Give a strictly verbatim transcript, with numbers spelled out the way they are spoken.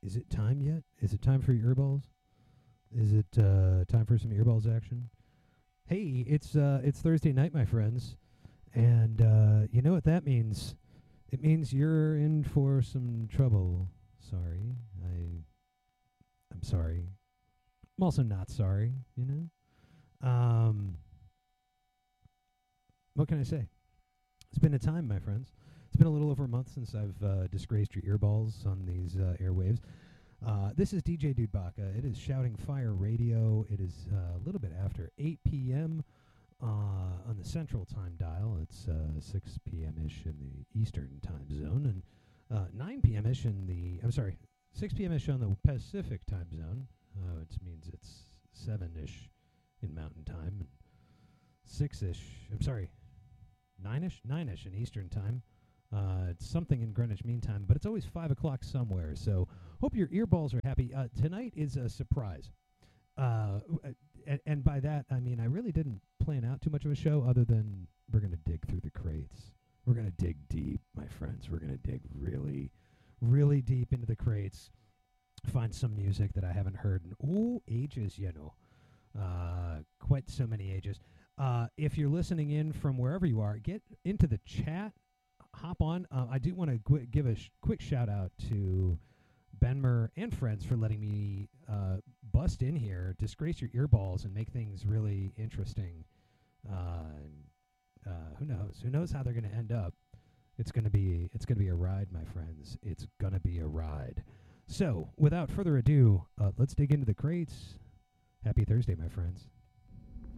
Is it time yet? Is it time for your earballs? Is it uh, time for some earballs action? Hey, it's uh, it's Thursday night, my friends, and uh, you know what that means? It means you're in for some trouble. Sorry, I, I'm sorry. I'm also not sorry. You know. Um, what can I say? It's been a time, my friends. It's been a little over a month since I've uh, disgraced your earballs on these uh, airwaves. Uh, this is D J Dude Baka. It is Shouting Fire Radio. It is uh, a little bit after eight p.m. Uh, on the Central Time dial. It's uh, six p.m.-ish in the Eastern Time Zone, and uh, nine p.m.-ish in the, I'm sorry, six p.m.-ish on the Pacific Time Zone, uh, which means it's seven-ish in Mountain Time, and six-ish, I'm sorry, nine-ish? nine-ish in Eastern Time. Uh, it's something in Greenwich Mean Time, but it's always five o'clock somewhere, so hope your earballs are happy. Uh, tonight is a surprise. Uh, and, and by that, I mean I really didn't plan out too much of a show other than we're going to dig through the crates. We're going to dig deep, my friends. We're going to dig really, really deep into the crates, find some music that I haven't heard in, ooh, ages, you know. Uh, quite so many ages. Uh, if you're listening in from wherever you are, get into the chat. Hop on. Uh, I do want to qu- give a sh- quick shout out to Benmer and friends for letting me uh, bust in here, disgrace your earballs, and make things really interesting. Uh, uh, who knows? Who knows how they're going to end up? It's going to be it's going to be a ride, my friends. It's going to be a ride. So, without further ado, uh, let's dig into the crates. Happy Thursday, my friends.